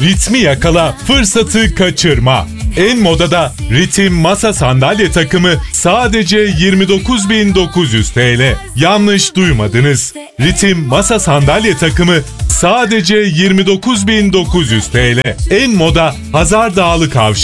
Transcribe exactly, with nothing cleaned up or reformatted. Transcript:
ritmi yakala, fırsatı kaçırma. En modada ritim masa sandalye takımı sadece yirmi dokuz bin dokuz yüz T L. Yanlış duymadınız. Ritim masa sandalye takımı sadece yirmi dokuz bin dokuz yüz T L. En moda Hazar Dağlı Kavşak.